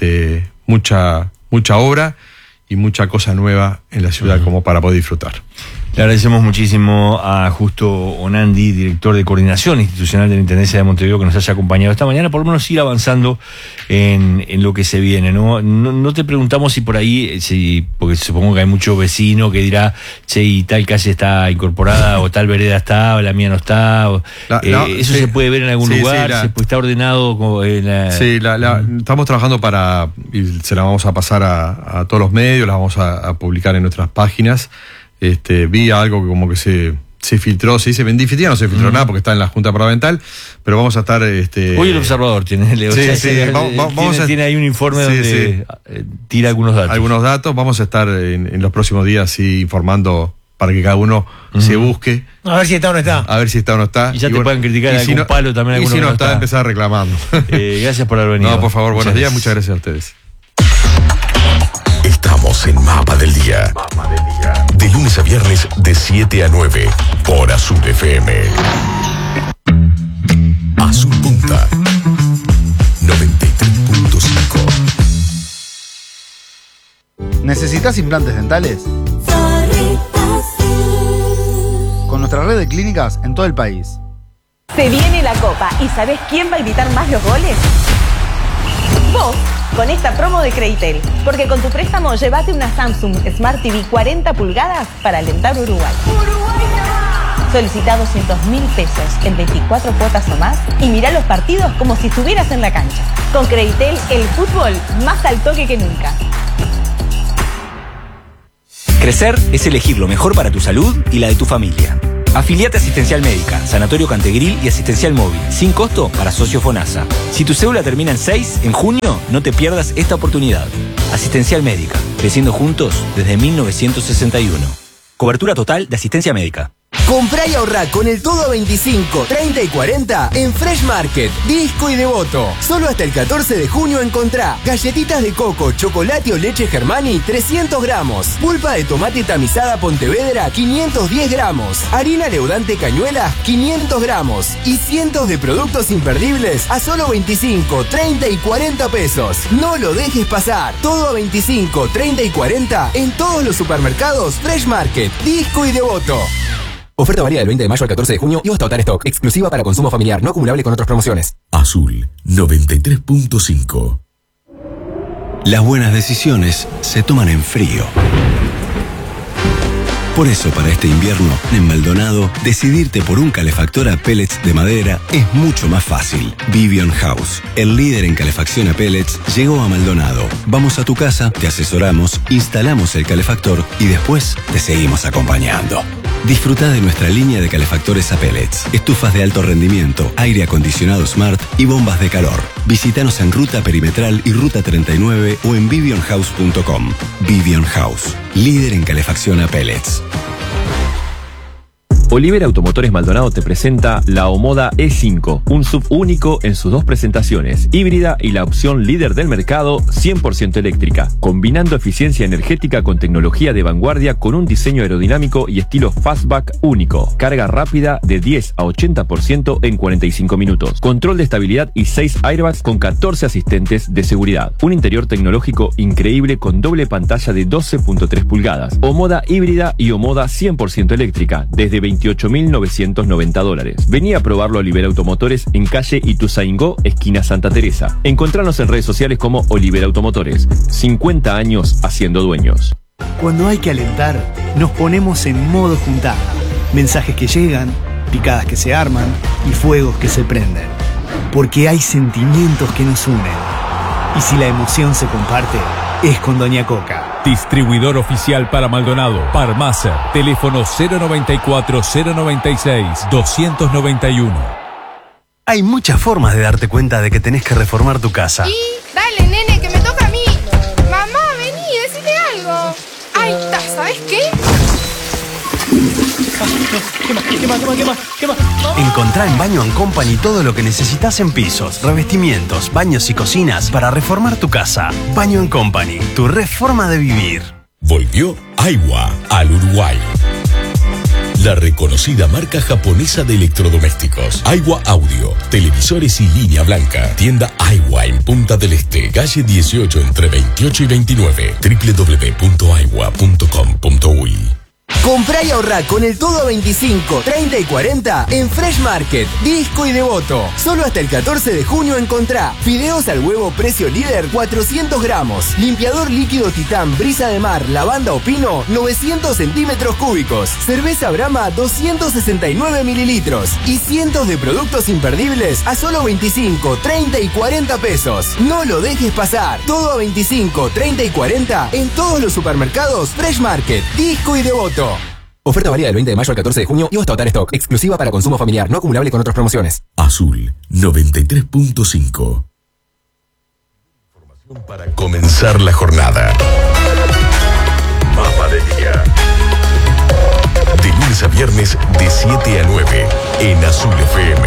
mucha obra y mucha cosa nueva en la ciudad como para poder disfrutar. Le agradecemos muchísimo a Justo Onandi, director de Coordinación Institucional de la Intendencia de Montevideo, que nos haya acompañado esta mañana, por lo menos ir avanzando en lo que se viene, ¿no? No te preguntamos si por ahí, porque supongo que hay mucho vecino que dirá, che, y tal calle está incorporada, o tal vereda está, o la mía no está, eso se puede ver en algún lugar, está ordenado. Estamos trabajando y se la vamos a pasar a todos los medios, la vamos a publicar en nuestras páginas. Vi algo que como que se filtró, se dice, en definitiva no se filtró nada porque está en la Junta Parlamental, pero vamos a estar... Hoy el Observador tiene tiene ahí un informe donde tira algunos datos. Algunos datos, vamos a estar en los próximos días informando para que cada uno se busque. A ver si está o no está. A ver si está o no está. Y ya te pueden criticar algún palo también. Y si no está, empezar reclamando. Gracias por haber venido. No, por favor, buenos días, muchas gracias a ustedes. Estamos en Mapa del Día. De lunes a viernes de 7 a 9 por Azul FM. Azul Punta 93.5. ¿Necesitas implantes dentales? Con nuestra red de clínicas en todo el país. Se viene la Copa y ¿sabés quién va a gritar más los goles? Vos, con esta promo de Creditel. Porque con tu préstamo llévate una Samsung Smart TV 40 pulgadas para alentar Uruguay. Solicita 200.000 pesos en 24 cuotas o más y mirá los partidos como si estuvieras en la cancha. Con Creditel, el fútbol más al toque que nunca. Crecer es elegir lo mejor para tu salud y la de tu familia. Afiliate a Asistencial Médica, Sanatorio Cantegril y Asistencial Móvil, sin costo para socio FONASA. Si tu cédula termina en 6, en junio, no te pierdas esta oportunidad. Asistencial Médica, creciendo juntos desde 1961. Cobertura total de asistencia médica. Comprá y ahorrá con el todo a 25, 30 y 40 en Fresh Market, Disco y Devoto. Solo hasta el 14 de junio encontrá galletitas de coco, chocolate o leche Germani 300 gramos, pulpa de tomate tamizada Pontevedra 510 gramos, harina leudante Cañuelas 500 gramos y cientos de productos imperdibles a solo 25, 30 y 40 pesos. No lo dejes pasar. Todo a 25, 30 y 40 en todos los supermercados Fresh Market, Disco y Devoto. Oferta varía del 20 de mayo al 14 de junio y hasta agotar stock. Exclusiva para consumo familiar, no acumulable con otras promociones. Azul 93.5. Las buenas decisiones se toman en frío. Por eso, para este invierno, en Maldonado, decidirte por un calefactor a pellets de madera es mucho más fácil. Vivian House, el líder en calefacción a pellets, llegó a Maldonado. Vamos a tu casa, te asesoramos, instalamos el calefactor y después te seguimos acompañando. Disfruta de nuestra línea de calefactores a pellets, estufas de alto rendimiento, aire acondicionado Smart y bombas de calor. Visítanos en Ruta Perimetral y Ruta 39 o en vivionhouse.com. Vivian House, líder en calefacción a pellets. Olivera Automotores Maldonado te presenta la Omoda E5, un SUV único en sus dos presentaciones, híbrida y la opción líder del mercado 100% eléctrica, combinando eficiencia energética con tecnología de vanguardia con un diseño aerodinámico y estilo fastback único, carga rápida de 10 a 80% en 45 minutos, control de estabilidad y 6 airbags con 14 asistentes de seguridad, un interior tecnológico increíble con doble pantalla de 12.3 pulgadas, Omoda híbrida y Omoda 100% eléctrica, desde $28.990. Vení a probarlo a Olivera Automotores en calle Ituzaingó, esquina Santa Teresa. Encontranos en redes sociales como Olivera Automotores. 50 años haciendo dueños. Cuando hay que alentar, nos ponemos en modo juntada. Mensajes que llegan, picadas que se arman y fuegos que se prenden. Porque hay sentimientos que nos unen. Y si la emoción se comparte, es con Doña Coca. Distribuidor oficial para Maldonado, Parmaser, teléfono 094-096-291. Hay muchas formas de darte cuenta de que tenés que reformar tu casa. Y dale, nene, que me toca a mí. Mamá, vení, decime algo. Ahí está, ¿sabes qué? ¿Qué más? Encontrá en Baño & Company todo lo que necesitas en pisos, revestimientos, baños y cocinas para reformar tu casa. Baño & Company, tu reforma de vivir. Volvió Aiwa al Uruguay. La reconocida marca japonesa de electrodomésticos. Aiwa Audio, televisores y línea blanca. Tienda Aiwa en Punta del Este, calle 18 entre 28 y 29. www.aiwa.com.uy. Comprá y ahorrá con el todo a 25, 30 y 40 en Fresh Market, Disco y Devoto. Solo hasta el 14 de junio encontrá fideos al huevo precio líder 400 gramos, limpiador líquido Titán Brisa de Mar, Lavanda o Pino 900 centímetros cúbicos, cerveza Brahma 269 mililitros y cientos de productos imperdibles a solo 25, 30 y 40 pesos. No lo dejes pasar. Todo a 25, 30 y 40 en todos los supermercados Fresh Market, Disco y Devoto. Oferta varía del 20 de mayo al 14 de junio y hasta agotar stock. Exclusiva para consumo familiar, no acumulable con otras promociones. Azul 93.5. Para comenzar la jornada. Mapa del día. De lunes a viernes de 7 a 9 en Azul FM.